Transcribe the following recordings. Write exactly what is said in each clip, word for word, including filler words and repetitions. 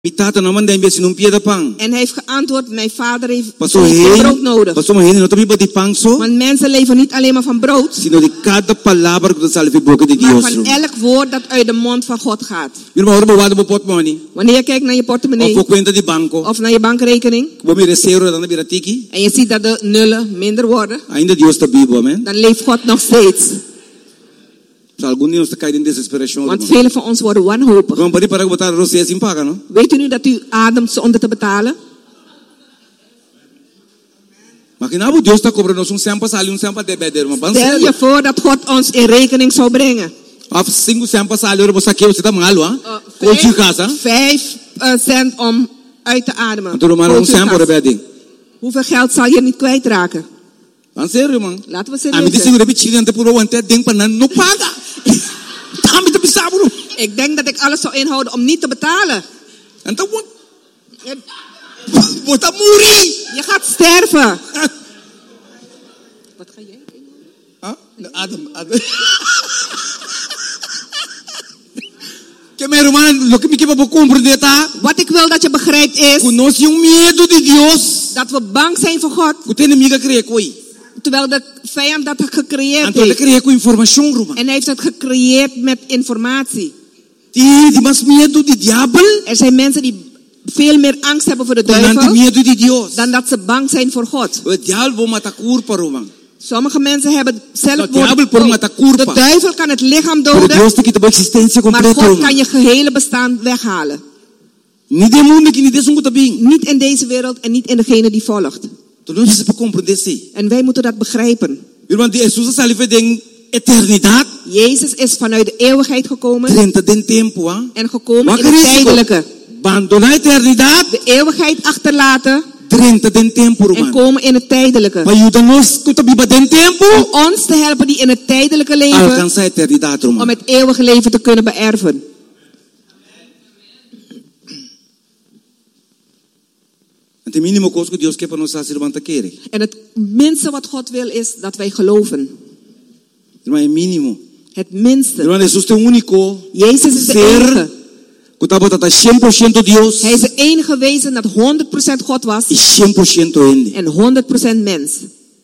En hij heeft geantwoord, mijn vader heeft geen brood nodig. Want mensen leven niet alleen maar van brood, maar van elk woord dat uit de mond van God gaat. Wanneer je kijkt naar je portemonnee of naar je bankrekening en je ziet dat de nullen minder worden, dan leeft God nog steeds. Want velen van ons worden wanhopig. Weet u nu dat u ademt zonder te betalen? Stel je voor dat God ons in rekening zou brengen. Uh, vijf uh, cent om uit te ademen. Hoeveel geld zal je niet kwijtraken? Laten we serieus zijn. Ik denk dat ik alles zou inhouden om niet te betalen. Je gaat sterven. Wat ga jij inhouden? Adem, adem. Wat ik wil dat je begrijpt is dat we bang zijn voor God. Terwijl de vijand dat gecreëerd heeft. En hij heeft het gecreëerd met informatie. Er zijn mensen die veel meer angst hebben voor de duivel dan dat ze bang zijn voor God. Sommige mensen hebben zelfmoord. De duivel kan het lichaam doden, maar God kan je gehele bestaan weghalen. Niet in deze wereld en niet in degene die volgt. En wij moeten dat begrijpen. Jezus is vanuit de eeuwigheid gekomen en gekomen in het tijdelijke. De eeuwigheid achterlaten en komen in het tijdelijke. Om ons te helpen die in het tijdelijke leven, om het eeuwige leven te kunnen beërven. En het minste wat God wil is dat wij geloven. Het minste. Jezus is de enige. Hij is de enige wezen dat honderd procent God was en honderd procent mens.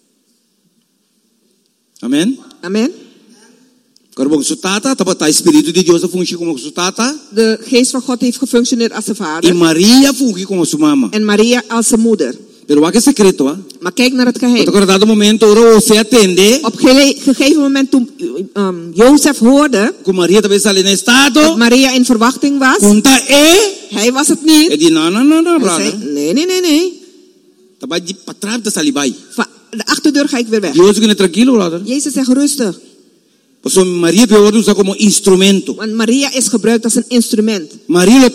Amen. Amen. De geest van God heeft gefunctioneerd als zijn vader. En Maria als zijn moeder. Maar kijk naar het geheim. Op een gegeven moment toen um, Jozef hoorde dat Maria in verwachting was, hij was het niet. Hij zei, nee, nee, nee, nee. Van de achterdeur ga ik weer weg. Jezus zegt rustig. Want Maria is gebruikt als een instrument. Maria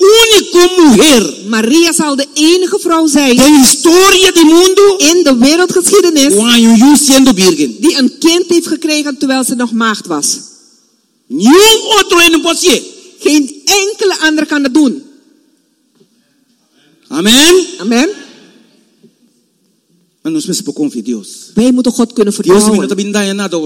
zal de enige vrouw zijn in de wereldgeschiedenis die een kind heeft gekregen terwijl ze nog maagd was. Geen enkele ander kan dat doen. Amen. Amen. Wij moeten God kunnen vertrouwen. Wacht even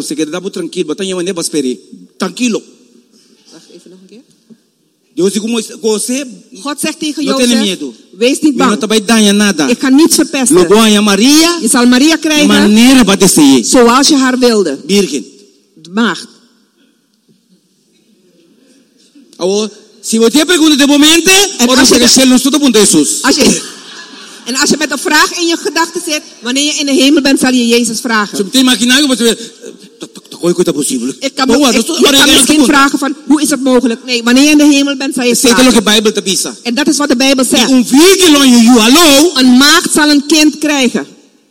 nog een keer. God zegt tegen Jozef, wees niet bang. Ik ga niets verpesten. Je zal Maria krijgen zoals je haar wilde. De maagd. En als je met een vraag in je gedachten zit, wanneer je in de hemel bent, zal je Jezus vragen. Ik kan, me, ik, je kan misschien vragen van, hoe is het mogelijk? Nee, wanneer je in de hemel bent, zal je vragen. En dat is wat de Bijbel zegt. Een maagd zal een kind krijgen.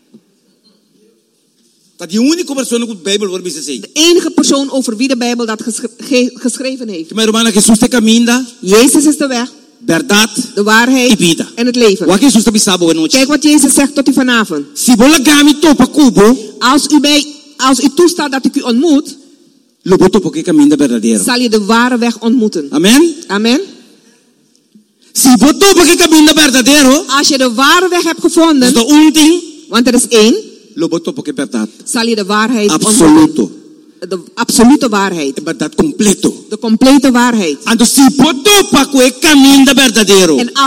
De enige persoon over wie de Bijbel dat geschre- geschreven heeft. Jezus is de weg, de waarheid en het leven. Kijk wat Jezus zegt tot u vanavond. Als u, bij, als u toestaat dat ik u ontmoet, zal je de ware weg ontmoeten. Amen. Amen. Als je de ware weg hebt gevonden, want er is één, zal je de waarheid ontmoeten. de absolute waarheid. É verdade completo. De complete waarheid. Ando si poto pa que caminho verdadeiro. En